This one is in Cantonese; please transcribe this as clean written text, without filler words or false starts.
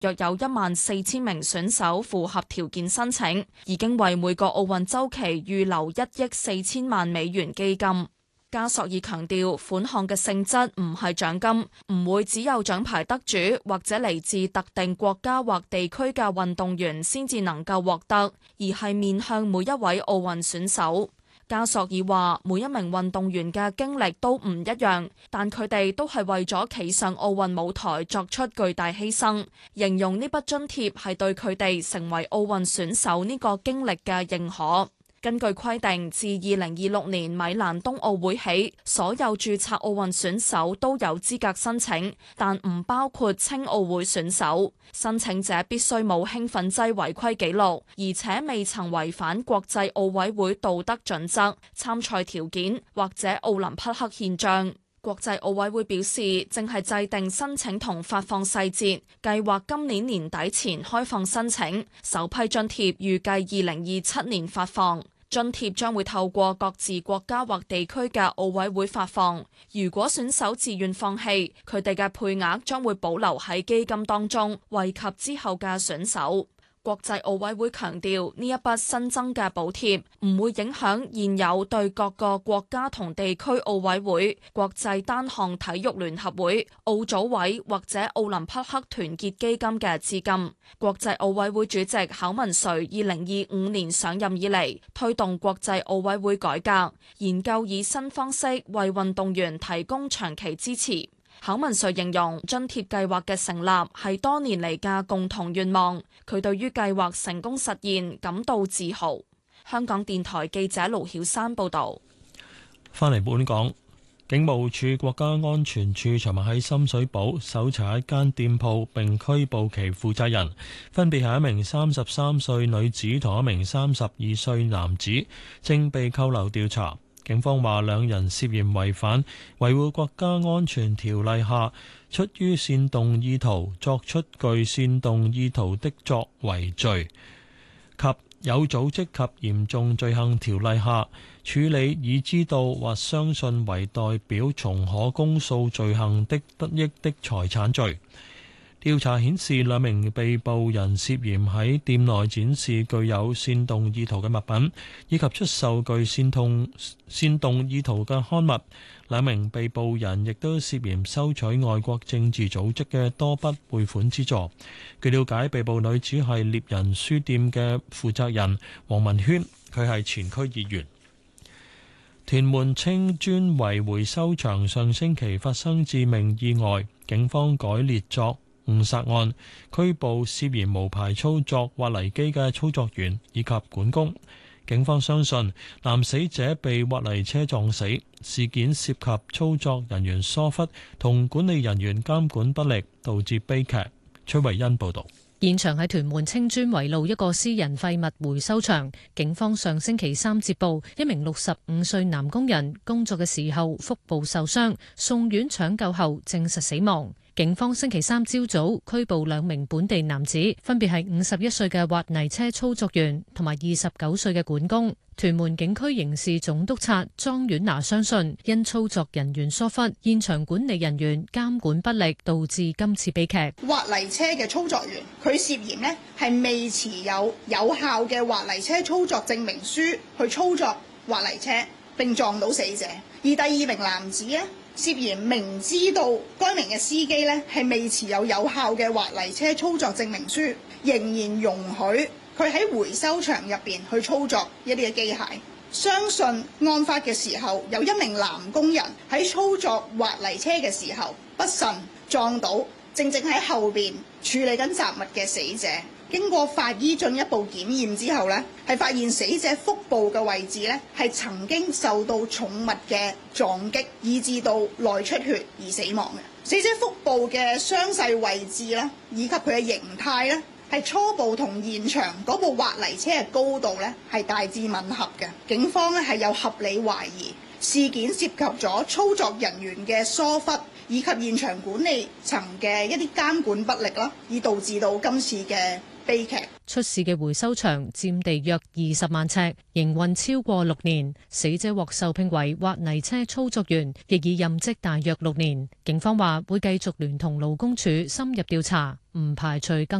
約有14000名選手符合條件申請，已經為每個奧運週期預留1億4000萬美元基金。加索爾強調，款項嘅性質唔係獎金，唔會只有獎牌得主或者嚟自特定國家或地區嘅運動員先至能夠獲得，而係面向每一位奧運選手。加索爾話，每一名運動員嘅經歷都唔一樣，但佢哋都係為咗企上奧運舞台作出巨大犧牲，形容呢筆津貼係對佢哋成為奧運選手呢個經歷嘅認可。根據規定，自2026年米蘭冬奧會起，所有註冊奧運選手都有資格申請，但唔包括青奧會選手。申請者必須冇興奮劑違規記錄，而且未曾違反國際奧委會道德準則、參賽條件或者奧林匹克憲章。國際奧委會表示，正係制定申請同發放細節，計劃今年年底前開放申請，首批津貼預計2027年發放。津貼將會透過各自國家或地區嘅奧委會發放。如果選手自願放棄，佢哋嘅配額將會保留喺基金當中，惠及之後嘅選手。國際奧委會強調，呢一筆新增嘅補貼唔會影響現有對各個國家同地區奧委會、國際單項體育聯合會、奧組委或者奧林匹克團結基金嘅資金。國際奧委會主席考文垂2025年上任以嚟，推動國際奧委會改革，研究以新方式為運動員提供長期支持。考文垂形容津貼計劃嘅成立係多年嚟嘅共同願望，佢對於計劃成功實現感到自豪。香港電台記者盧曉珊報導。 返嚟本港，警務處國家安全處尋日喺深水埗搜查一間店鋪並拘捕其負責人，分別係一名33歲女子同一名32歲男子，正被扣留調查。警方話兩人涉嫌違反維護國家安全條例下出於煽動意圖作出具煽動意圖的作為罪及有組織及嚴重罪行條例下處理已知道或相信為代表從可公訴罪行的得益的財產罪。調查顯示，兩名被捕人涉嫌喺店內展示具有煽動意圖嘅物品，以及出售具煽動意圖嘅刊物。兩名被捕人亦都涉嫌收取外國政治組織嘅多筆匯款資助。據了解，被捕女子係獵人書店嘅負責人黃文軒，佢係前區議員。屯門青磚圍回收場上星期發生致命意外，警方改列作誤殺案，拘捕涉嫌無牌操作挖泥機嘅操作員以及管工。警方相信男死者被挖泥車撞死，事件涉及操作人員疏忽同管理人員監管不力，導致悲劇。崔慧欣報道。 現場喺屯門青磚圍路一個私人廢物回收場，警方上星期三接報，一名65歲男工人工作嘅時候腹部受傷，送院搶救後證實死亡。警方星期三朝早拘捕兩名本地男子，分別係51歲嘅挖泥車操作員同埋29歲嘅管工。屯門警區刑事總督察莊婉娜相信，因操作人員疏忽、現場管理人員監管不力，導致今次悲劇。 挖泥車嘅操作員，佢涉嫌呢係未持有有效嘅挖泥車操作證明書去操作挖泥車，並撞到死者。而第二名男子呢，涉嫌明知道該名嘅司機呢係未持有有效嘅挖泥車操作證明書，仍然容許佢喺回收場入邊去操作一啲嘅機械。相信案發嘅時候，有一名男工人喺操作挖泥車嘅時候不慎撞到正喺後邊處理緊雜物嘅死者。經過法醫進一步檢驗之後呢，係發現死者腹部嘅位置呢係曾經受到重物嘅撞擊，以致到內出血而死亡嘅。死者腹部嘅傷勢位置呢，以及佢嘅形態呢，係初步同現場嗰部挖泥車嘅高度呢係大致吻合嘅。警方呢係有合理懷疑事件涉及咗操作人員嘅疏忽，以及現場管理層嘅一啲監管不力啦，以導致到今次嘅悲劇。 出事嘅回收場佔地約20萬尺，營運超過6年。死者獲受聘為挖泥車操作員，亦已任職大約6年。警方話會繼續聯同勞工處深入調查，唔排除更